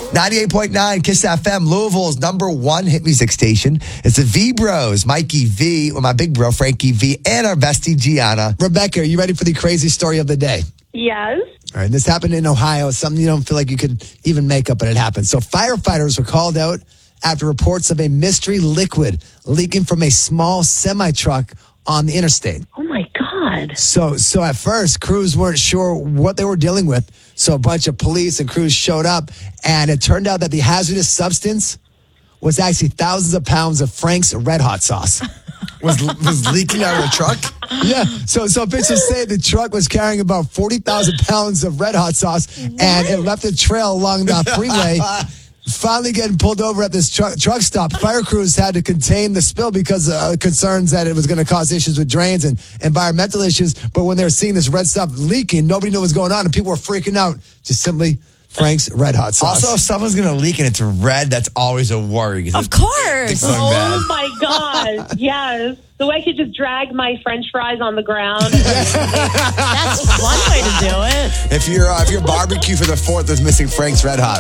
98.9 Kiss FM, Louisville's #1 hit music station. It's the V Bros, Mikey V, with my big bro, Frankie V, and our bestie, Gianna. Rebecca, are you ready for the crazy story of the day? Yes. All right, this happened in Ohio, something you don't feel like you could even make up, but it happened. So firefighters were called out after reports of a mystery liquid leaking from a small semi-truck on the interstate. Oh, my God. So at first, crews weren't sure what they were dealing with. So a bunch of police and crews showed up, and it turned out that the hazardous substance was actually thousands of pounds of Frank's Red Hot sauce. Was leaking out of the truck? Yeah. So officials say the truck was carrying about 40,000 pounds of Red Hot sauce, and it left a trail along the freeway. Finally getting pulled over at this truck stop, fire crews had to contain the spill because of concerns that it was going to cause issues with drains and environmental issues. But when they were seeing this red stuff leaking, nobody knew what was going on, and people were freaking out. Just simply Frank's Red Hot sauce. Also, if someone's going to leak and it's red, that's always a worry. Of course. Oh, my God. Yes. So I could just drag my French fries on the ground. That's one way to do it. If your barbecue for the 4th is missing Frank's Red Hot,